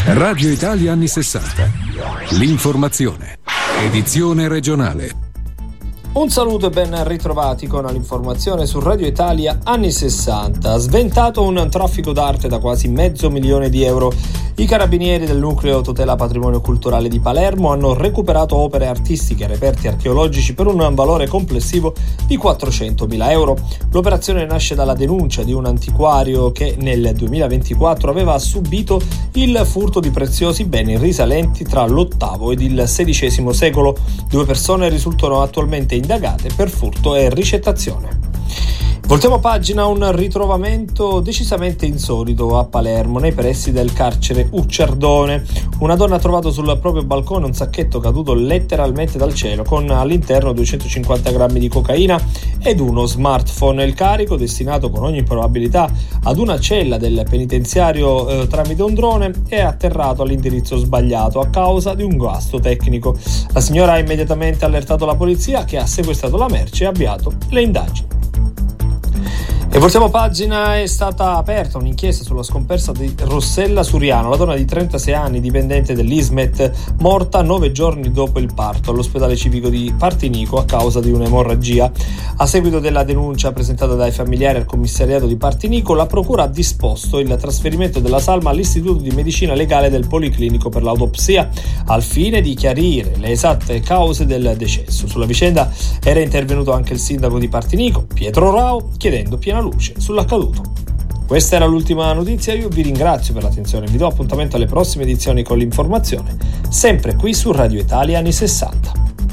Radio Italia anni 60. L'informazione. Edizione regionale. Un saluto e ben ritrovati con l'informazione su Radio Italia anni 60. Sventato un traffico d'arte da quasi €500.000. I carabinieri del nucleo tutela patrimonio culturale di Palermo hanno recuperato opere artistiche e reperti archeologici per un valore complessivo di €400.000. L'operazione nasce dalla denuncia di un antiquario che nel 2024 aveva subito il furto di preziosi beni risalenti tra l'VIII ed il XVI secolo. 2 persone risultano attualmente indagate per furto e ricettazione. Voltiamo pagina. Un ritrovamento decisamente insolito a Palermo, nei pressi del carcere Ucciardone. Una donna ha trovato sul proprio balcone un sacchetto caduto letteralmente dal cielo con all'interno 250 grammi di cocaina ed uno smartphone. Il carico, destinato con ogni probabilità ad una cella del penitenziario tramite un drone, è atterrato all'indirizzo sbagliato a causa di un guasto tecnico. La signora ha immediatamente allertato la polizia, che ha sequestrato la merce e avviato le indagini. E voltiamo pagina. È stata aperta un'inchiesta sulla scomparsa di Rossella Suriano, la donna di 36 anni, dipendente dell'Ismet, morta 9 giorni dopo il parto all'ospedale civico di Partinico a causa di un'emorragia. A seguito della denuncia presentata dai familiari al commissariato di Partinico, la procura ha disposto il trasferimento della salma all'Istituto di Medicina Legale del Policlinico per l'autopsia, al fine di chiarire le esatte cause del decesso. Sulla vicenda era intervenuto anche il sindaco di Partinico, Pietro Rao, chiedendo piena luce sull'accaduto. Questa era l'ultima notizia. Io vi ringrazio per l'attenzione e vi do appuntamento alle prossime edizioni con l'informazione, sempre qui su Radio Italia anni 60.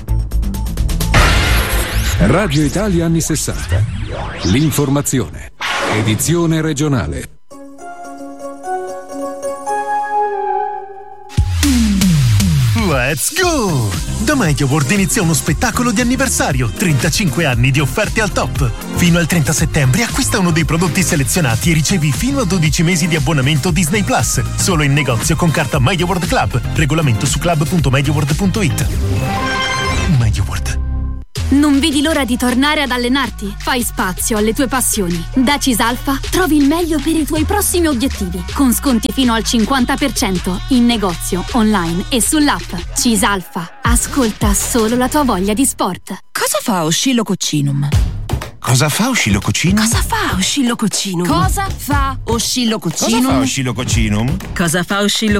Radio Italia anni 60. L'informazione. Edizione regionale. Let's go! Da MediaWorld inizia uno spettacolo di anniversario, 35 anni di offerte al top. Fino al 30 settembre acquista uno dei prodotti selezionati e ricevi fino a 12 mesi di abbonamento Disney Plus. Solo in negozio con carta MediaWorld Club. Regolamento su club.mediaworld.it. MediaWorld. Non vedi l'ora di tornare ad allenarti? Fai spazio alle tue passioni. Da Cisalfa trovi il meglio per i tuoi prossimi obiettivi, con sconti fino al 50% in negozio, online e sull'app. Cisalfa, ascolta solo la tua voglia di sport. Cosa fa Oscillococcinum? Cosa fa Oscillococcinum? Cosa fa Oscillococcinum? Cosa fa Oscillococcinum? Cosa fa Oscillococcinum? Cosa fa Oscillococcinum?